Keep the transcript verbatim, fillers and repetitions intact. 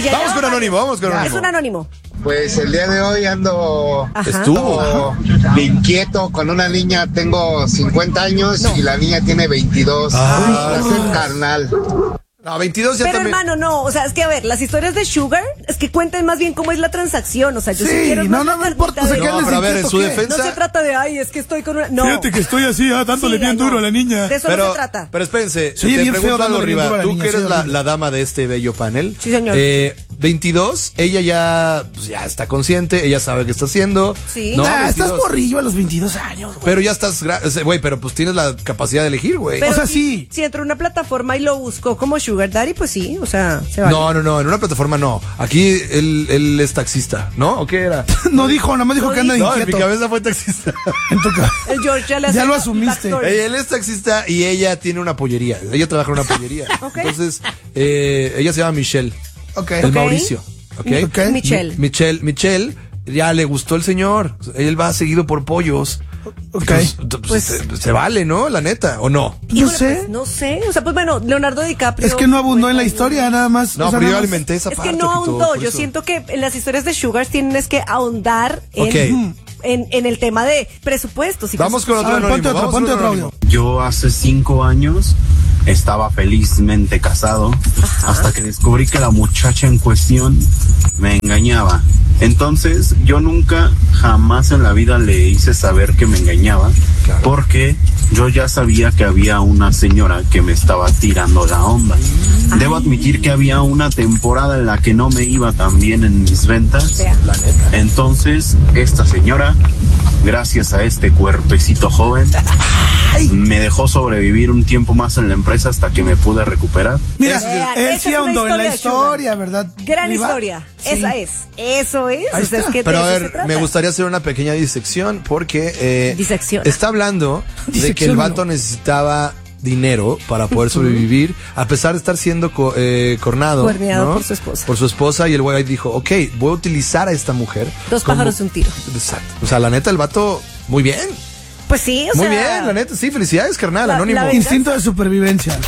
ya Vamos ya con va. anónimo, vamos con anónimo. Es un anónimo. Pues el día de hoy ando Ajá. Estuvo. inquieto con una niña, tengo cincuenta años No. y la niña tiene veintidós. Ay, es el carnal. No, veintidós ya Pero también. hermano, no, o sea, es que a ver, las historias de Sugar, es que cuenten más bien cómo es la transacción, o sea, yo sí, Sí, quiero no, más no me la importa, carnita o sea, de- que No, pero a ver, en su ¿qué? defensa. No se trata de, ay, es que estoy con una... No. Fíjate que estoy así, ah, dándole Siga, bien no. duro a la niña. De eso Pero, no se trata. pero espérense, Se oye te bien pregunto feo algo, dándole bien Riva. duro a la Tú niña, que eres sí, la, horrible. la dama de este bello panel. Sí, señor. Eh, veintidós, ella ya, pues, ya está consciente, ella sabe qué está haciendo. Sí. No, Ah, estás veintidós. morrillo a los veintidós años, güey. Pero ya estás, gra- güey, pero pues tienes la capacidad de elegir, güey. Pero o sea, si, sí. Si entró a una plataforma y lo buscó como Sugar Daddy, pues sí, o sea, se vale. No, no, no, en una plataforma no. Aquí él, él es taxista, ¿no? ¿O qué era? No dijo, nada más dijo No que anda dijo. No, en mi inquieto. cabeza fue taxista. En tu ca- El George ya le Ya hace lo la asumiste. backstory. Ey, él es taxista y ella tiene una pollería. Ella trabaja en una pollería. Ok. Entonces, eh, ella se llama Michelle. Ok. El Ok. Mauricio. ¿Ok? Mi- Ok. Michelle. Mi- Michelle, Michelle, ya le gustó el señor. Él va seguido por pollos. Ok. Entonces, pues, Pues- se, se vale, ¿no? La neta, ¿o no? No Híjole, sé. pues, no sé, o sea, pues bueno, Leonardo DiCaprio. Es que no abundó en la pues, historia, nada más. No, o sea, pero yo nada más- alimenté esa Es parte. que no Pito, ahondó. por Yo eso. siento que en las historias de Sugars tienes que ahondar en, Ok. en, en el tema de presupuestos. Y Vamos con presupuestos. otro A ver, ponte anónimo. otro, vamos ponte con otro anónimo. audio. Yo hace cinco años estaba felizmente casado hasta que descubrí que la muchacha en cuestión me engañaba. Entonces yo nunca, jamás en la vida le hice saber que me engañaba, Claro. porque yo ya sabía que había una señora que me estaba tirando la onda. Debo admitir que había una temporada en la que no me iba tan bien en mis ventas. Vea. La neta. Entonces, esta señora, gracias a este cuerpecito joven, me dejó sobrevivir un tiempo más en la empresa hasta que me pude recuperar. Mira, Vean, él esa sí es una ahondó en la historia de historia, Sugar. ¿verdad? Gran Riva? historia. Sí. Esa es. Eso es. Ahí O sea, es está. que de Pero a eso se ver, trata. me gustaría hacer una pequeña disección porque eh, Disección. está hablando de que el Disección, vato no. necesitaba dinero para poder sobrevivir, a pesar de estar siendo co- eh, cornado, Cuerneado ¿no? por su esposa. Por su esposa, y el güey dijo, ok, voy a utilizar a esta mujer. Dos como- pájaros de un tiro. Exacto. O sea, la neta, el vato, muy bien. Pues sí, o Muy sea. bien, la neta, sí, felicidades, carnal, la- anónimo. la Instinto de supervivencia.